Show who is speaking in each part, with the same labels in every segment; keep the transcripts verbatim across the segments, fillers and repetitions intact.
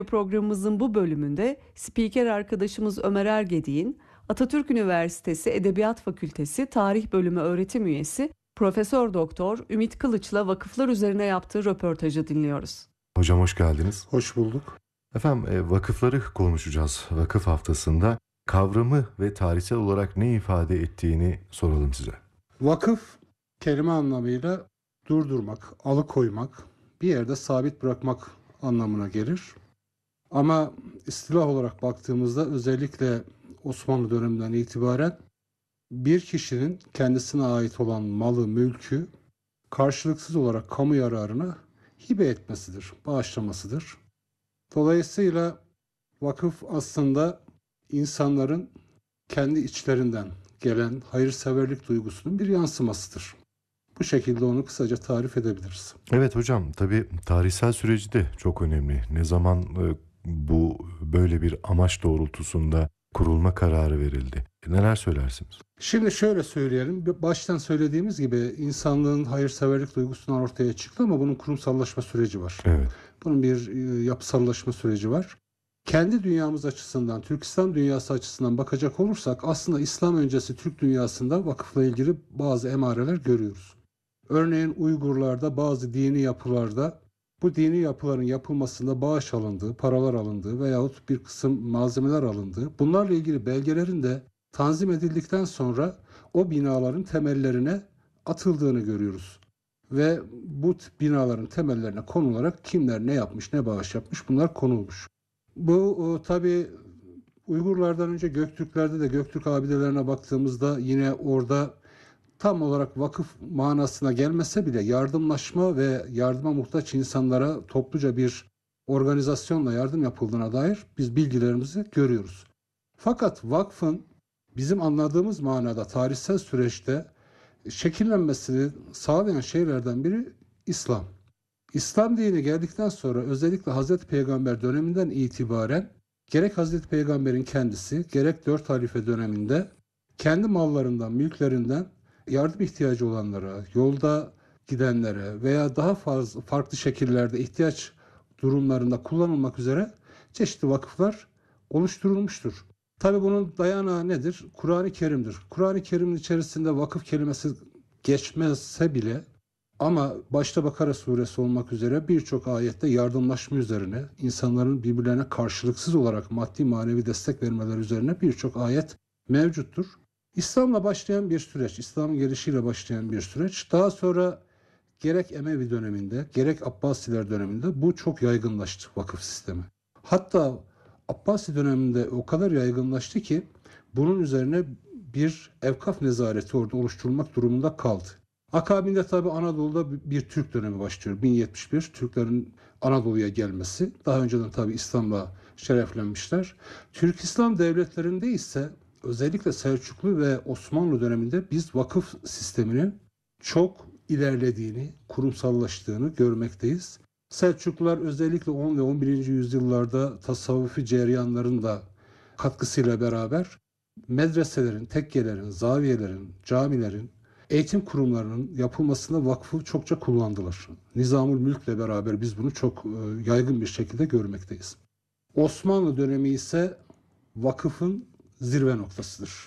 Speaker 1: Programımızın bu bölümünde spiker arkadaşımız Ömer Ergedik'in Atatürk Üniversitesi Edebiyat Fakültesi Tarih Bölümü öğretim üyesi Profesör Doktor Ümit Kılıç'la vakıflar üzerine yaptığı röportajı dinliyoruz.
Speaker 2: Hocam hoş geldiniz.
Speaker 3: Hoş bulduk.
Speaker 2: Efendim vakıfları konuşacağız. Vakıf haftasında kavramı ve tarihsel olarak ne ifade ettiğini soralım size.
Speaker 3: Vakıf kelime anlamıyla durdurmak, alıkoymak, bir yerde sabit bırakmak anlamına gelir. Ama istilah olarak baktığımızda özellikle Osmanlı döneminden itibaren bir kişinin kendisine ait olan malı, mülkü karşılıksız olarak kamu yararına hibe etmesidir, bağışlamasıdır. Dolayısıyla vakıf aslında insanların kendi içlerinden gelen hayırseverlik duygusunun bir yansımasıdır. Bu şekilde onu kısaca tarif edebiliriz.
Speaker 2: Evet hocam, tabii tarihsel süreci de çok önemli. Ne zaman e, bu böyle bir amaç doğrultusunda kurulma kararı verildi? Neler söylersiniz?
Speaker 3: Şimdi şöyle söyleyelim. Baştan söylediğimiz gibi insanlığın hayırseverlik duygusundan ortaya çıktı ama bunun kurumsallaşma süreci var.
Speaker 2: Evet.
Speaker 3: Bunun bir e, yapısallaşma süreci var. Kendi dünyamız açısından, Türk İslam dünyası açısından bakacak olursak aslında İslam öncesi Türk dünyasında vakıfla ilgili bazı emareler görüyoruz. Örneğin Uygurlarda bazı dini yapılarda bu dini yapıların yapılmasında bağış alındığı, paralar alındığı veyahut bir kısım malzemeler alındığı, bunlarla ilgili belgelerin de tanzim edildikten sonra o binaların temellerine atıldığını görüyoruz. Ve bu binaların temellerine konularak kimler ne yapmış, ne bağış yapmış bunlar konulmuş. Bu tabii Uygurlardan önce Göktürklerde de Göktürk abidelerine baktığımızda yine orada tam olarak vakıf manasına gelmese bile yardımlaşma ve yardıma muhtaç insanlara topluca bir organizasyonla yardım yapıldığına dair biz bilgilerimizi görüyoruz. Fakat vakfın bizim anladığımız manada tarihsel süreçte şekillenmesini sağlayan şeylerden biri İslam. İslam dini geldikten sonra özellikle Hazreti Peygamber döneminden itibaren gerek Hazreti Peygamber'in kendisi gerek dört halife döneminde kendi mallarından, mülklerinden yardım ihtiyacı olanlara, yolda gidenlere veya daha fazla farklı şekillerde ihtiyaç durumlarında kullanılmak üzere çeşitli vakıflar oluşturulmuştur. Tabii bunun dayanağı nedir? Kur'an-ı Kerim'dir. Kur'an-ı Kerim'in içerisinde vakıf kelimesi geçmezse bile ama başta Bakara suresi olmak üzere birçok ayette yardımlaşma üzerine, insanların birbirlerine karşılıksız olarak maddi manevi destek vermeleri üzerine birçok ayet mevcuttur. İslam'la başlayan bir süreç, İslam'ın gelişiyle başlayan bir süreç. Daha sonra gerek Emevi döneminde, gerek Abbasiler döneminde bu çok yaygınlaştı vakıf sistemi. Hatta Abbasi döneminde o kadar yaygınlaştı ki bunun üzerine bir evkaf nezareti orada oluşturulmak durumunda kaldı. Akabinde tabi Anadolu'da bir Türk dönemi başlıyor. bin yetmiş bir Türklerin Anadolu'ya gelmesi. Daha önceden tabi İslam'la şereflenmişler. Türk İslam devletlerinde ise özellikle Selçuklu ve Osmanlı döneminde biz vakıf sisteminin çok ilerlediğini, kurumsallaştığını görmekteyiz. Selçuklular özellikle on ve on birinci yüzyıllarda tasavvufi ceryanların da katkısıyla beraber medreselerin, tekkelerin, zaviyelerin, camilerin, eğitim kurumlarının yapılmasında vakfı çokça kullandılar. Nizamül Mülk'le beraber biz bunu çok yaygın bir şekilde görmekteyiz. Osmanlı dönemi ise vakıfın zirve noktasıdır.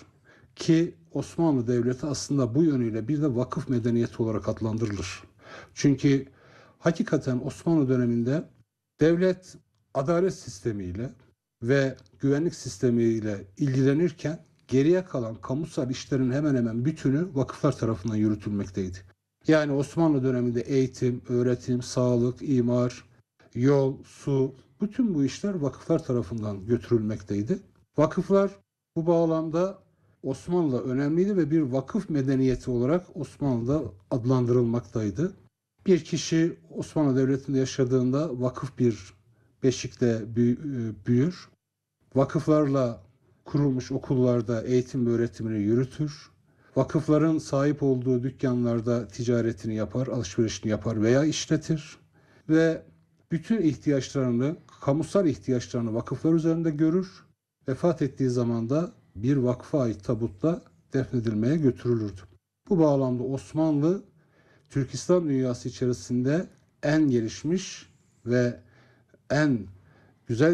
Speaker 3: Ki Osmanlı Devleti aslında bu yönüyle bir de vakıf medeniyeti olarak adlandırılır. Çünkü hakikaten Osmanlı döneminde devlet adalet sistemiyle ve güvenlik sistemiyle ilgilenirken geriye kalan kamusal işlerin hemen hemen bütünü vakıflar tarafından yürütülmekteydi. Yani Osmanlı döneminde eğitim, öğretim, sağlık, imar, yol, su, bütün bu işler vakıflar tarafından götürülmekteydi. Vakıflar bu bağlamda Osmanlı'da önemliydi ve bir vakıf medeniyeti olarak Osmanlı'da adlandırılmaktaydı. Bir kişi Osmanlı Devleti'nde yaşadığında vakıf bir beşikte büyür. Vakıflarla kurulmuş okullarda eğitim ve öğretimini yürütür. Vakıfların sahip olduğu dükkanlarda ticaretini yapar, alışverişini yapar veya işletir. Ve bütün ihtiyaçlarını, kamusal ihtiyaçlarını vakıflar üzerinde görür. Vefat ettiği zaman da bir vakfa ait tabutla defnedilmeye götürülürdü. Bu bağlamda Osmanlı, Türk İslam dünyası içerisinde en gelişmiş ve en güzel